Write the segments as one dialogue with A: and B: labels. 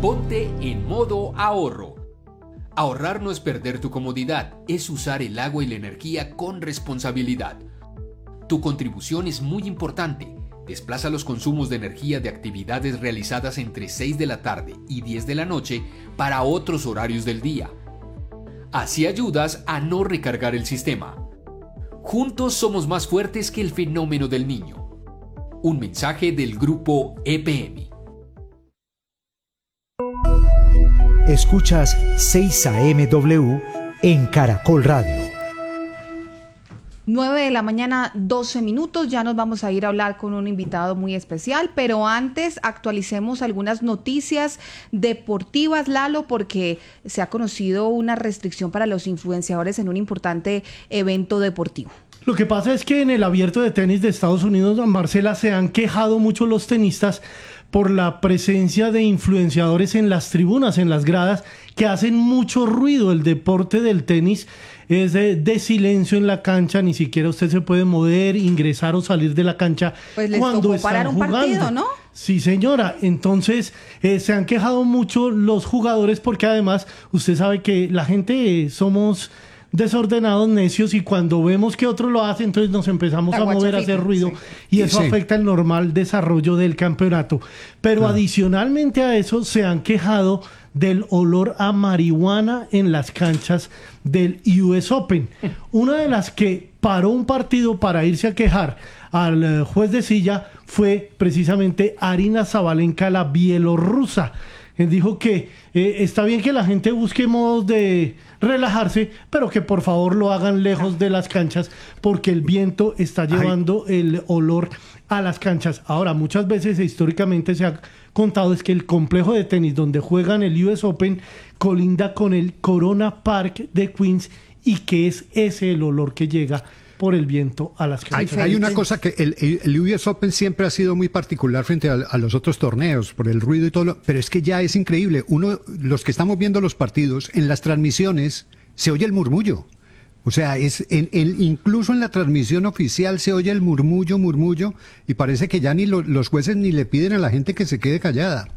A: Ponte en modo ahorro. Ahorrar no es perder tu comodidad, es usar el agua y la energía con responsabilidad. Tu contribución es muy importante. Desplaza los consumos de energía de actividades realizadas entre 6 de la tarde y 10 de la noche para otros horarios del día. Así ayudas a no recargar el sistema. Juntos somos más fuertes que el fenómeno del niño. Un mensaje del grupo EPM.
B: Escuchas 6am en Caracol Radio.
C: 9 de la mañana, 12 minutos, ya nos vamos a ir a hablar con un invitado muy especial, pero antes actualicemos algunas noticias deportivas, Lalo, porque se ha conocido una restricción para los influenciadores en un importante evento deportivo.
D: Lo que pasa es que en el Abierto de Tenis de Estados Unidos, Marcela, se han quejado mucho los tenistas por la presencia de influenciadores en las tribunas, en las gradas, que hacen mucho ruido. El deporte del tenis es de silencio en la cancha, ni siquiera usted se puede mover, ingresar o salir de la cancha
C: pues les
D: cuando
C: tocó
D: están
C: parar un
D: jugando.
C: partido, ¿no?
D: Sí, señora. Entonces, se han quejado mucho los jugadores porque además usted sabe que la gente somos desordenados, necios, y cuando vemos que otro lo hace, entonces nos empezamos a mover, a hacer ruido, sí. Y eso afecta el normal desarrollo del campeonato. Pero adicionalmente a eso, se han quejado del olor a marihuana en las canchas del US Open. Una de las que paró un partido para irse a quejar al juez de silla fue precisamente Arina Sabalenka, la bielorrusa. Dijo que está bien que la gente busque modos de relajarse, pero que por favor lo hagan lejos de las canchas, porque el viento está llevando el olor a las canchas. Ahora, muchas veces históricamente se ha contado es que el complejo de tenis donde juegan el US Open colinda con el Corona Park de Queens, y que es ese el olor que llega por el viento a las canchas.
E: Hay una cosa que el US Open siempre ha sido muy particular frente a los otros torneos, por el ruido y todo, pero es que ya es increíble. Los que estamos viendo los partidos, en las transmisiones se oye el murmullo. O sea, incluso en la transmisión oficial se oye el murmullo, y parece que ya ni los jueces ni le piden a la gente que se quede callada.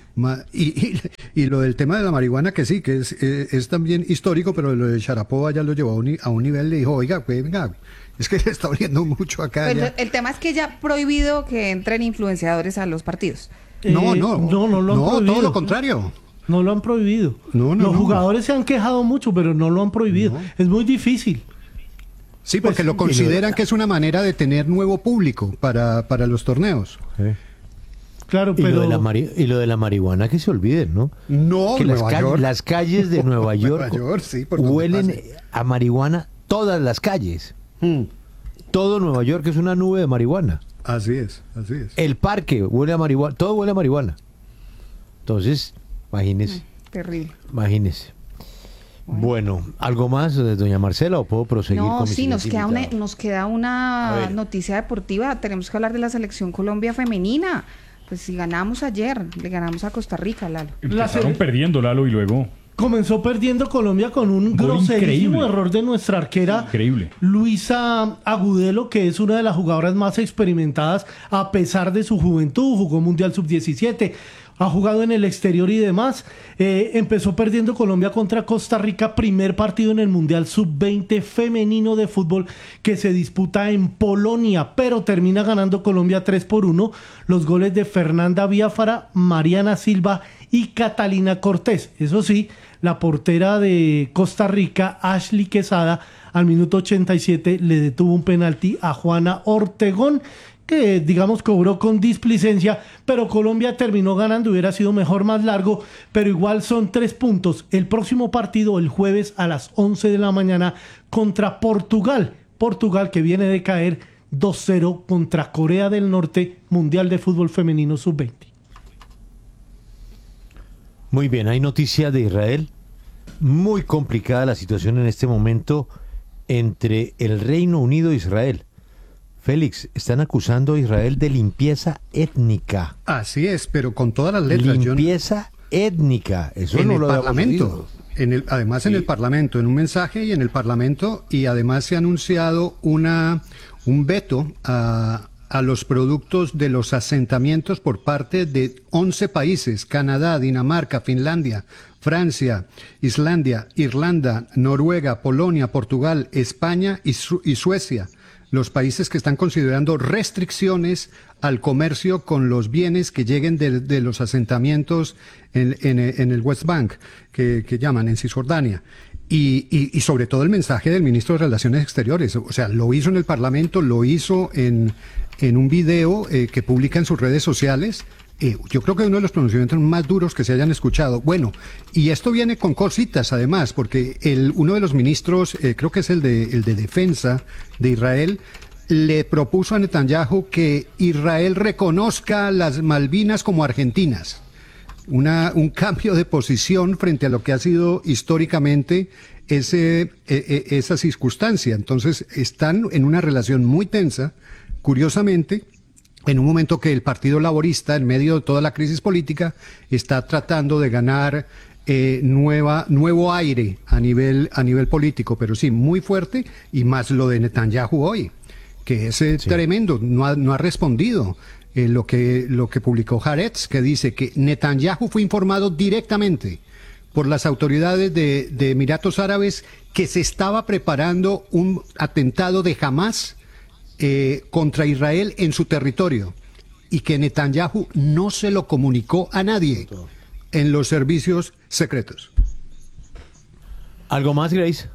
E: Y lo del tema de la marihuana, que sí, que es también histórico, pero lo de Sharapova ya lo llevó a un nivel, le dijo, oiga, pues, venga, es que le está oliendo mucho acá.
C: Pero el tema es que ya ha prohibido que entren influenciadores a los partidos.
D: No lo han prohibido.
E: Todo lo contrario.
D: No lo han prohibido. Los jugadores se han quejado mucho, pero no lo han prohibido. No. Es muy difícil.
E: Sí, porque lo consideran que es una manera de tener nuevo público para los torneos.
F: Sí.
D: Claro, pero...
F: Y lo de la marihuana, que se olviden, ¿no?
E: No,
F: que las calles de Nueva York,
E: sí,
F: huelen a marihuana, todas las calles. Todo Nueva York es una nube de marihuana.
E: Así es.
F: El parque huele a marihuana, todo huele a marihuana. Entonces, imagínese.
C: Terrible.
F: Imagínese. Bueno, ¿algo más, doña Marcela, o puedo proseguir con mi siguiente invitado?
C: Nos queda una noticia deportiva. Tenemos que hablar de la selección Colombia femenina. Pues si ganamos ayer, le ganamos a Costa Rica, Lalo.
G: Empezaron perdiendo, Lalo, y luego...
D: Comenzó perdiendo Colombia con un groserísimo error de nuestra arquera Luisa Agudelo, que es una de las jugadoras más experimentadas a pesar de su juventud. Jugó Mundial Sub-17, ha jugado en el exterior y demás. Empezó perdiendo Colombia contra Costa Rica, primer partido en el Mundial Sub-20 femenino de fútbol que se disputa en Polonia, pero termina ganando Colombia 3-1. Los goles de Fernanda Biafara, Mariana Silva y Catalina Cortés. Eso sí, la portera de Costa Rica, Ashley Quesada, al minuto 87 le detuvo un penalti a Juana Ortegón, que digamos cobró con displicencia, pero Colombia terminó ganando. Hubiera sido mejor, más largo, pero igual son 3 puntos. El próximo partido el jueves a las 11 de la mañana contra Portugal que viene de caer 2-0 contra Corea del Norte, Mundial de Fútbol Femenino Sub-20.
F: Muy bien, hay noticia de Israel. Muy complicada la situación en este momento entre el Reino Unido e Israel. Félix, están acusando a Israel de limpieza étnica.
E: Así es, pero con todas las letras.
F: Limpieza étnica, eso
E: en
F: no
E: el
F: lo
E: Parlamento. Además, en el Parlamento, en un mensaje y en el Parlamento, y además se ha anunciado un veto a a los productos de los asentamientos por parte de 11 países: Canadá, Dinamarca, Finlandia, Francia, Islandia, Irlanda, Noruega, Polonia, Portugal, España y Suecia. Los países que están considerando restricciones al comercio con los bienes que lleguen de los asentamientos en el West Bank, que llaman en Cisjordania. Y sobre todo el mensaje del ministro de Relaciones Exteriores. O sea, lo hizo en el Parlamento, lo hizo en un video que publica en sus redes sociales. Yo creo que es uno de los pronunciamientos más duros que se hayan escuchado. Bueno, y esto viene con cositas además, porque uno de los ministros, creo que es el de Defensa de Israel, le propuso a Netanyahu que Israel reconozca las Malvinas como argentinas. Un cambio de posición frente a lo que ha sido históricamente esa circunstancia. Entonces están en una relación muy tensa, curiosamente, en un momento que el Partido Laborista, en medio de toda la crisis política, está tratando de ganar nuevo aire a nivel político, pero sí, muy fuerte, y más lo de Netanyahu hoy, que es tremendo, no ha respondido. Lo que publicó Haaretz, que dice que Netanyahu fue informado directamente por las autoridades de Emiratos Árabes que se estaba preparando un atentado de Hamás contra Israel en su territorio, y que Netanyahu no se lo comunicó a nadie en los servicios secretos.
F: ¿Algo más, Grace?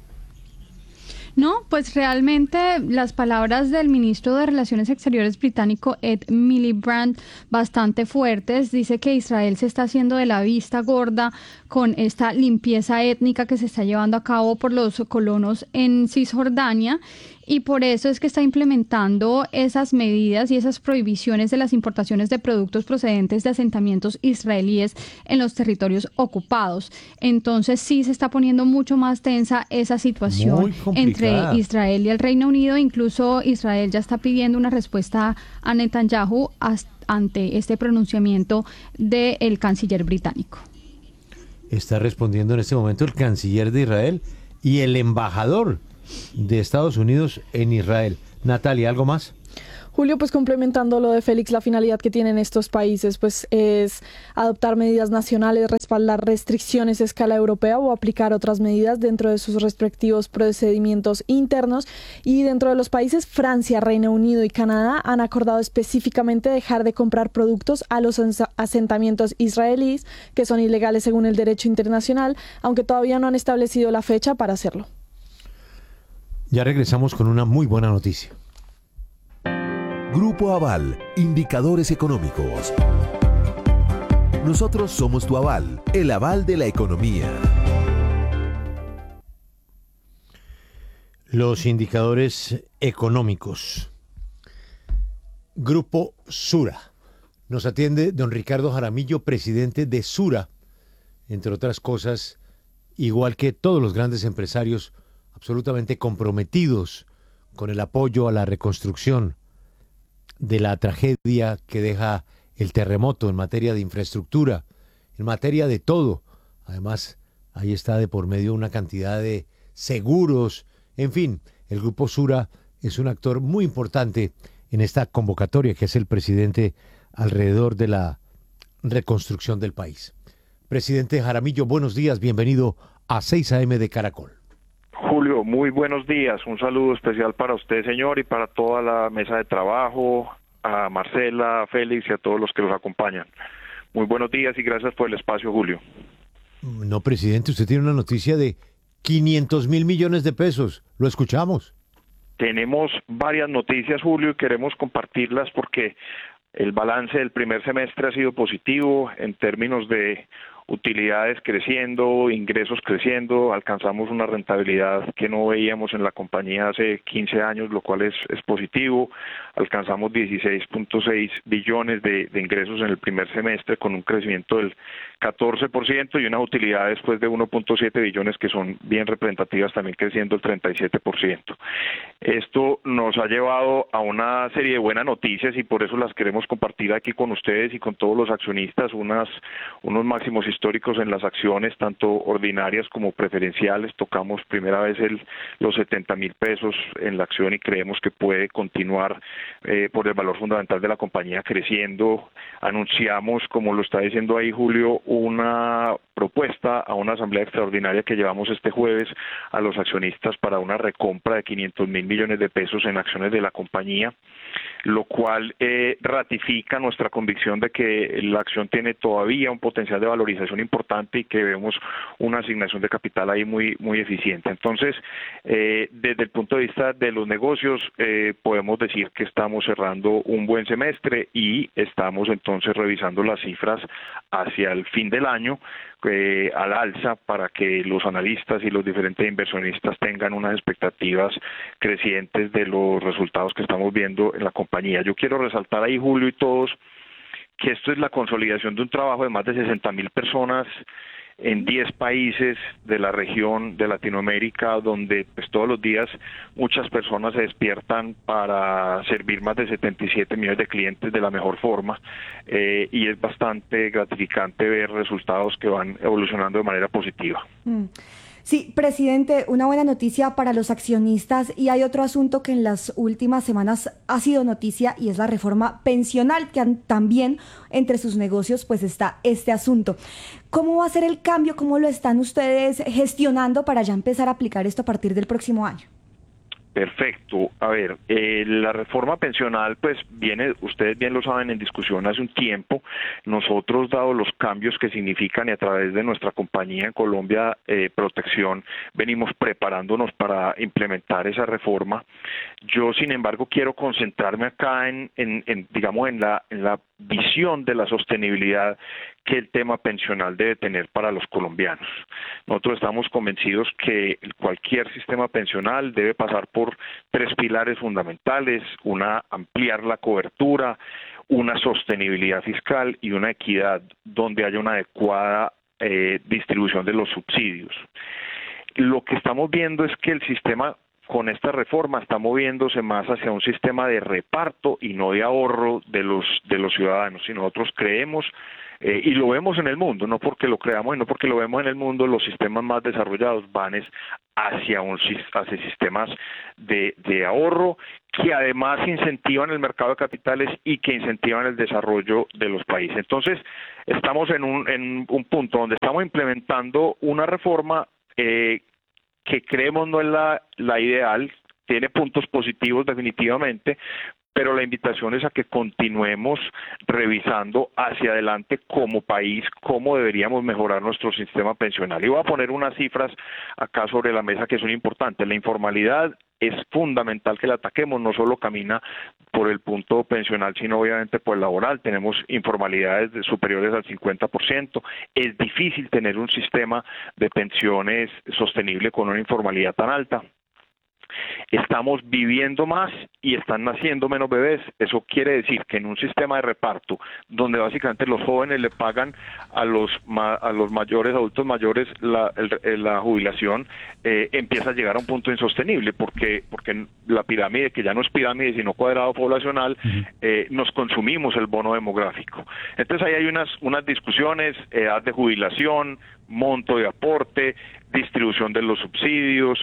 H: No, pues realmente las palabras del ministro de Relaciones Exteriores británico Ed Miliband bastante fuertes. Dice que Israel se está haciendo de la vista gorda con esta limpieza étnica que se está llevando a cabo por los colonos en Cisjordania, y por eso es que está implementando esas medidas y esas prohibiciones de las importaciones de productos procedentes de asentamientos israelíes en los territorios ocupados. Entonces sí se está poniendo mucho más tensa esa situación entre Israel y el Reino Unido. Incluso Israel ya está pidiendo una respuesta a Netanyahu ante este pronunciamiento del canciller británico.
F: Está respondiendo en este momento el canciller de Israel y el embajador de Estados Unidos en Israel. Natalia, ¿algo más?
I: Julio, pues complementando lo de Félix, la finalidad que tienen estos países pues es adoptar medidas nacionales, respaldar restricciones a escala europea o aplicar otras medidas dentro de sus respectivos procedimientos internos. Y dentro de los países, Francia, Reino Unido y Canadá han acordado específicamente dejar de comprar productos a los asentamientos israelíes, que son ilegales según el derecho internacional, aunque todavía no han establecido la fecha para hacerlo.
F: Ya regresamos con una muy buena noticia.
J: Grupo Aval, indicadores económicos. Nosotros somos tu aval, el aval de la economía.
F: Los indicadores económicos. Grupo Sura. Nos atiende don Ricardo Jaramillo, presidente de Sura, entre otras cosas, igual que todos los grandes empresarios absolutamente comprometidos con el apoyo a la reconstrucción de la tragedia que deja el terremoto en materia de infraestructura, en materia de todo. Además, ahí está de por medio una cantidad de seguros. En fin, el Grupo Sura es un actor muy importante en esta convocatoria que es el presidente alrededor de la reconstrucción del país. Presidente Jaramillo, buenos días, bienvenido a 6 AM de Caracol.
K: Julio, muy buenos días. Un saludo especial para usted, señor, y para toda la mesa de trabajo, a Marcela, a Félix y a todos los que los acompañan. Muy buenos días y gracias por el espacio, Julio.
F: No, presidente, usted tiene una noticia de 500.000 millones de pesos. Lo escuchamos.
K: Tenemos varias noticias, Julio, y queremos compartirlas porque el balance del primer semestre ha sido positivo en términos de utilidades creciendo, ingresos creciendo, alcanzamos una rentabilidad que no veíamos en la compañía hace 15 años, lo cual es positivo. Alcanzamos 16.6 billones de ingresos en el primer semestre con un crecimiento del 14% y unas utilidades pues de 1.7 billones que son bien representativas, también creciendo el 37%. Esto nos ha llevado a una serie de buenas noticias y por eso las queremos compartir aquí con ustedes y con todos los accionistas, unos máximos históricos históricos en las acciones, tanto ordinarias como preferenciales. Tocamos primera vez los 70.000 pesos en la acción y creemos que puede continuar por el valor fundamental de la compañía creciendo. Anunciamos, como lo está diciendo ahí Julio, una propuesta a una asamblea extraordinaria que llevamos este jueves a los accionistas para una recompra de 500.000 millones de pesos en acciones de la compañía, lo cual ratifica nuestra convicción de que la acción tiene todavía un potencial de valorización importante y que vemos una asignación de capital ahí muy eficiente. Entonces, desde el punto de vista de los negocios, podemos decir que estamos cerrando un buen semestre y estamos entonces revisando las cifras hacia el fin del año al alza para que los analistas y los diferentes inversionistas tengan unas expectativas crecientes de los resultados que estamos viendo en la compañía. Yo quiero resaltar ahí, Julio y todos, que esto es la consolidación de un trabajo de más de 60.000 personas en 10 países de la región de Latinoamérica, donde pues todos los días muchas personas se despiertan para servir más de 77 millones de clientes de la mejor forma, y es bastante gratificante ver resultados que van evolucionando de manera positiva.
L: Sí, presidente, una buena noticia para los accionistas, y hay otro asunto que en las últimas semanas ha sido noticia y es la reforma pensional, que también entre sus negocios pues está este asunto. ¿Cómo va a ser el cambio? ¿Cómo lo están ustedes gestionando para ya empezar a aplicar esto a partir del próximo año?
K: Perfecto. A ver, la reforma pensional pues viene, ustedes bien lo saben, en discusión hace un tiempo. Nosotros, dado los cambios que significan y a través de nuestra compañía en Colombia Protección, venimos preparándonos para implementar esa reforma. Yo, sin embargo, quiero concentrarme acá en la visión de la sostenibilidad que el tema pensional debe tener para los colombianos. Nosotros estamos convencidos que cualquier sistema pensional debe pasar por 3 pilares fundamentales: ampliar la cobertura, una sostenibilidad fiscal y una equidad donde haya una adecuada distribución de los subsidios. Lo que estamos viendo es que el sistema con esta reforma está moviéndose más hacia un sistema de reparto y no de ahorro de los ciudadanos. Si nosotros creemos, y lo vemos en el mundo, no porque lo creamos y no porque lo vemos en el mundo, los sistemas más desarrollados van hacia sistemas de ahorro que además incentivan el mercado de capitales y que incentivan el desarrollo de los países. Entonces, estamos en un punto donde estamos implementando una reforma que creemos no es la ideal, tiene puntos positivos definitivamente, pero la invitación es a que continuemos revisando hacia adelante como país cómo deberíamos mejorar nuestro sistema pensional. Y voy a poner unas cifras acá sobre la mesa que son importantes. La informalidad es fundamental que la ataquemos, no solo camina por el punto pensional, sino obviamente por el laboral. Tenemos informalidades superiores al 50%. Es difícil tener un sistema de pensiones sostenible con una informalidad tan alta. Estamos viviendo más y están naciendo menos bebés. Eso quiere decir que en un sistema de reparto donde básicamente los jóvenes le pagan a los mayores, adultos mayores, la jubilación, empieza a llegar a un punto insostenible porque la pirámide, que ya no es pirámide sino cuadrado poblacional, nos consumimos el bono demográfico. Entonces ahí hay unas discusiones: edad de jubilación, monto de aporte, distribución de los subsidios,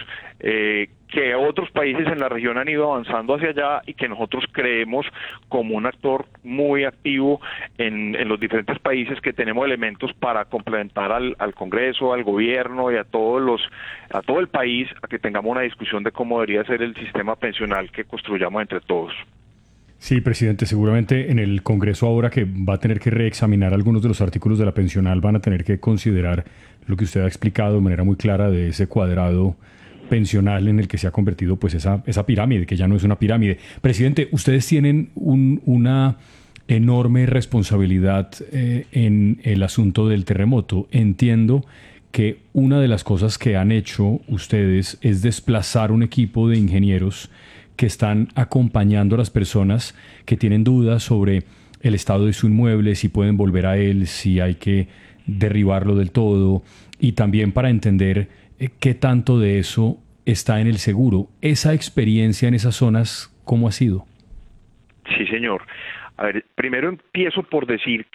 K: que otros países en la región han ido avanzando hacia allá y que nosotros creemos como un actor muy activo en los diferentes países, que tenemos elementos para complementar al Congreso, al gobierno y a todo el país, a que tengamos una discusión de cómo debería ser el sistema pensional que construyamos entre todos.
G: Sí, presidente, seguramente en el Congreso, ahora que va a tener que reexaminar algunos de los artículos de la pensional, van a tener que considerar lo que usted ha explicado de manera muy clara de ese cuadrado pensional en el que se ha convertido pues esa pirámide, que ya no es una pirámide. Presidente, ustedes tienen una enorme responsabilidad en el asunto del terremoto. Entiendo que una de las cosas que han hecho ustedes es desplazar un equipo de ingenieros que están acompañando a las personas que tienen dudas sobre el estado de su inmueble, si pueden volver a él, si hay que derribarlo del todo, y también para entender qué tanto de eso está en el seguro. Esa experiencia en esas zonas, ¿cómo ha sido?
K: Sí, señor. A ver, primero empiezo por decir que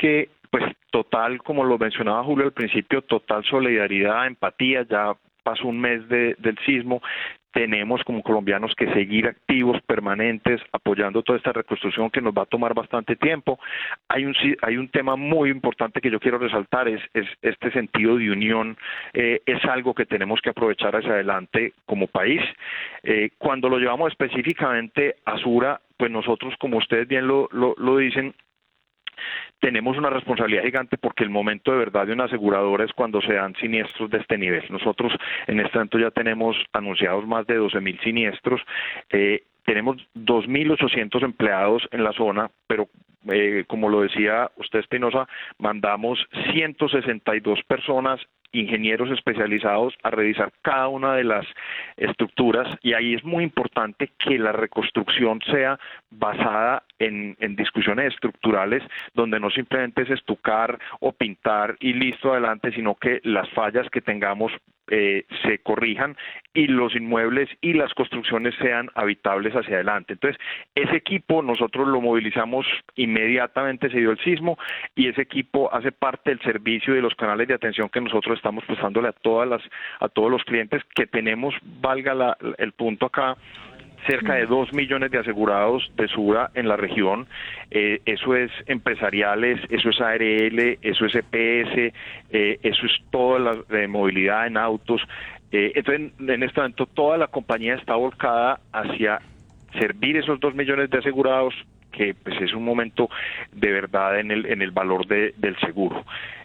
K: pues total, como lo mencionaba Julio al principio, total solidaridad, empatía. Ya pasó un mes del sismo. Tenemos como colombianos que seguir activos, permanentes, apoyando toda esta reconstrucción que nos va a tomar bastante tiempo. Hay un tema muy importante que yo quiero resaltar, es este sentido de unión. Es algo que tenemos que aprovechar hacia adelante como país. Cuando lo llevamos específicamente a Sura, pues nosotros, como ustedes bien lo dicen, tenemos una responsabilidad gigante, porque el momento de verdad de una aseguradora es cuando se dan siniestros de este nivel. Nosotros en este momento ya tenemos anunciados más de 12.000 siniestros, tenemos 2.800 empleados en la zona, pero como lo decía usted, Espinosa, mandamos 162 personas, ingenieros especializados, a revisar cada una de las estructuras, y ahí es muy importante que la reconstrucción sea basada en discusiones estructurales, donde no simplemente es estucar o pintar y listo, adelante, sino que las fallas que tengamos se corrijan y los inmuebles y las construcciones sean habitables hacia adelante. Entonces, ese equipo nosotros lo movilizamos inmediatamente, se dio el sismo, y ese equipo hace parte del servicio y de los canales de atención que nosotros estamos prestándole a todos los clientes que tenemos. Valga el punto acá, cerca de 2 millones de asegurados de Sura en la región. Eso es empresariales, eso es ARL, eso es EPS, eso es toda la movilidad en autos. Entonces, en este momento toda la compañía está volcada hacia servir esos 2 millones de asegurados, que pues es un momento de verdad en el valor del seguro.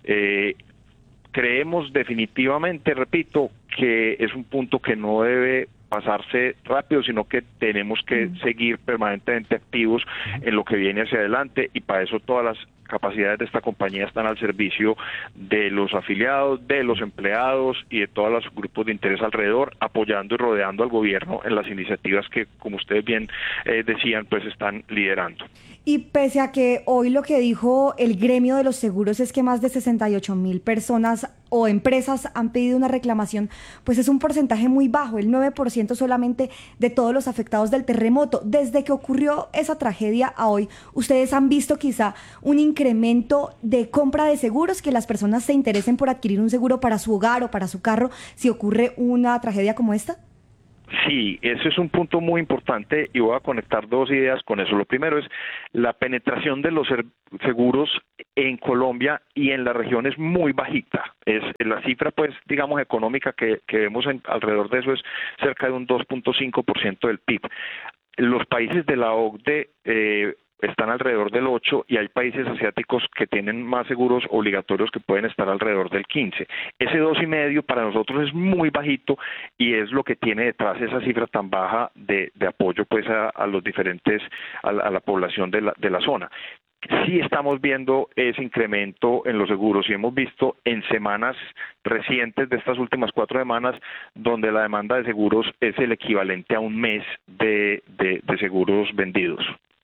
K: Creemos definitivamente, repito, que es un punto que no debe pasarse rápido, sino que tenemos que seguir permanentemente activos en lo que viene hacia adelante, y para eso todas las capacidades de esta compañía están al servicio de los afiliados, de los empleados y de todos los grupos de interés alrededor, apoyando y rodeando al gobierno en las iniciativas que, como ustedes bien decían, pues están liderando.
L: Y pese a que hoy lo que dijo el gremio de los seguros es que más de 68.000 personas o empresas han pedido una reclamación, pues es un porcentaje muy bajo, el 9% solamente de todos los afectados del terremoto. Desde que ocurrió esa tragedia a hoy, ¿ustedes han visto quizá un incremento de compra de seguros, que las personas se interesen por adquirir un seguro para su hogar o para su carro si ocurre una tragedia como esta?
K: Sí, ese es un punto muy importante, y voy a conectar dos ideas con eso. Lo primero es la penetración de los seguros en Colombia y en la región es muy bajita. La cifra, pues, digamos, económica que vemos alrededor de eso es cerca de un 2.5% del PIB. Los países de la OCDE están alrededor del 8%, y hay países asiáticos que tienen más seguros obligatorios que pueden estar alrededor del 15%. Ese 2,5% para nosotros es muy bajito, y es lo que tiene detrás esa cifra tan baja de apoyo, pues, a los diferentes, a la población de la zona. Sí estamos viendo ese incremento en los seguros, y hemos visto en semanas recientes de estas últimas 4 semanas donde la demanda de seguros es el equivalente a un mes de seguros vendidos.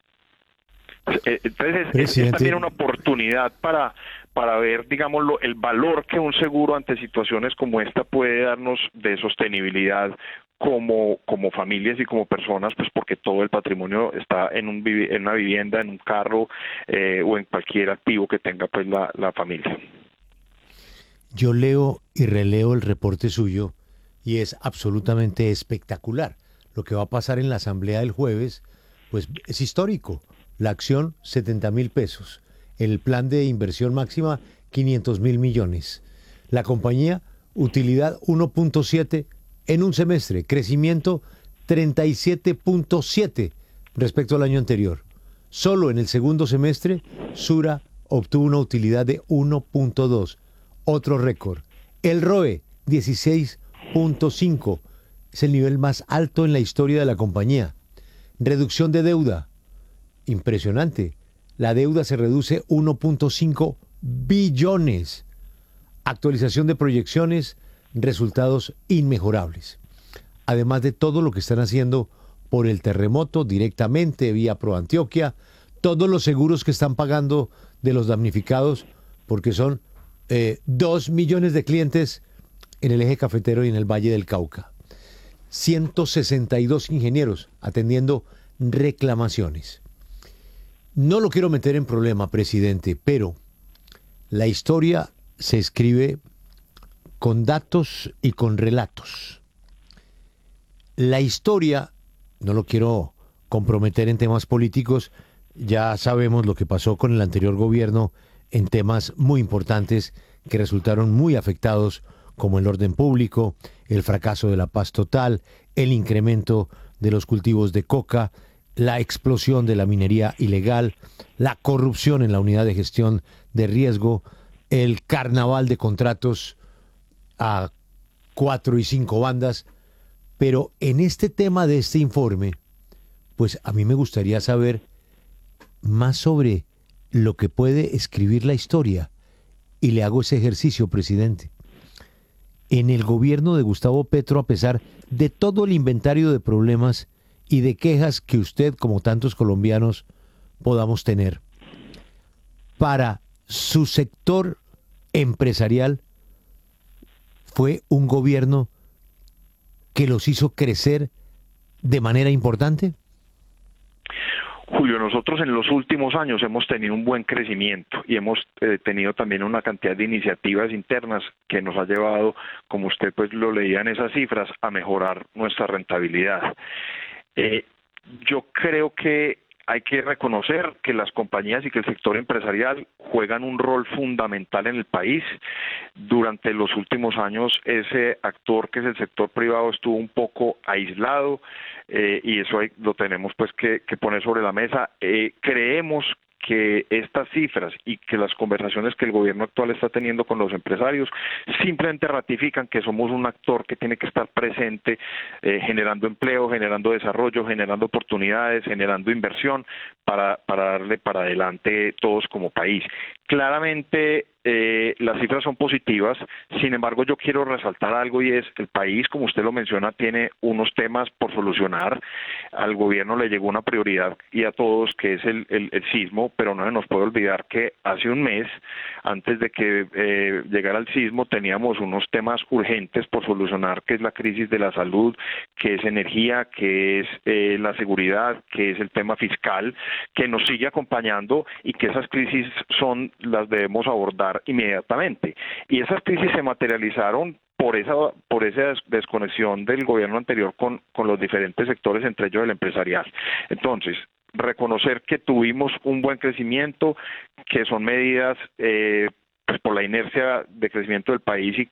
K: Entonces es también una oportunidad para ver, digamos, el valor que un seguro ante situaciones como esta puede darnos de sostenibilidad como familias y como personas, pues porque todo el patrimonio está en una vivienda, en un carro o en cualquier activo que tenga, pues, la familia.
F: Yo leo y releo el reporte suyo y es absolutamente espectacular. Lo que va a pasar en la asamblea del jueves, pues es histórico. La acción, 70.000 pesos. El plan de inversión máxima, 500.000 millones. La compañía, utilidad 1.7 en un semestre. Crecimiento 37.7 respecto al año anterior. Solo en el segundo semestre, Sura obtuvo una utilidad de 1.2. Otro récord. El ROE, 16.5. Es el nivel más alto en la historia de la compañía. Reducción de deuda. Impresionante. La deuda se reduce 1.5 billones. Actualización de proyecciones, resultados inmejorables. Además de todo lo que están haciendo por el terremoto directamente vía ProAntioquia, todos los seguros que están pagando de los damnificados, porque son 2 millones de clientes en el eje cafetero y en el Valle del Cauca. 162 ingenieros atendiendo reclamaciones. No lo quiero meter en problema, presidente, pero La historia se escribe con datos y con relatos. La historia, no lo quiero comprometer en temas políticos, ya sabemos lo que pasó con el anterior gobierno en temas muy importantes que resultaron muy afectados, como el orden público, el fracaso de la paz total, el incremento de los cultivos de coca, la explosión de la minería ilegal, la corrupción en la unidad de gestión de riesgo, el carnaval de contratos a 4 y 5 bandas. Pero en este tema de este informe, pues a mí me gustaría saber más sobre lo que puede escribir la historia. Y le hago ese ejercicio, presidente. En el gobierno de Gustavo Petro, a pesar de todo el inventario de problemas y de quejas que usted, como tantos colombianos, podamos tener, para su sector empresarial, ¿fue un gobierno que los hizo crecer de manera importante?
K: Julio, nosotros en los últimos años hemos tenido un buen crecimiento y hemos tenido también una cantidad de iniciativas internas que nos ha llevado, como usted pues lo leía en esas cifras, a mejorar nuestra rentabilidad. Yo creo que hay que reconocer que las compañías y que el sector empresarial juegan un rol fundamental en el país. Durante los últimos años ese actor que es el sector privado estuvo un poco aislado y eso lo tenemos pues que poner sobre la mesa. Creemos que estas cifras y que las conversaciones que el gobierno actual está teniendo con los empresarios simplemente ratifican que somos un actor que tiene que estar presente generando empleo, generando desarrollo, generando oportunidades, generando inversión para darle para adelante todos como país. Claramente las cifras son positivas, sin embargo yo quiero resaltar algo y es el país, como usted lo menciona, tiene unos temas por solucionar. Al gobierno le llegó una prioridad y a todos que es el sismo, pero no se nos puede olvidar que hace un mes, antes de que llegara el sismo, teníamos unos temas urgentes por solucionar, que es la crisis de la salud, que es energía, que es la seguridad, que es el tema fiscal, que nos sigue acompañando y que esas crisis las debemos abordar inmediatamente. Y esas crisis se materializaron por esa desconexión del gobierno anterior con los diferentes sectores, entre ellos el empresarial. Entonces, reconocer que tuvimos un buen crecimiento, que son medidas por la inercia de crecimiento del país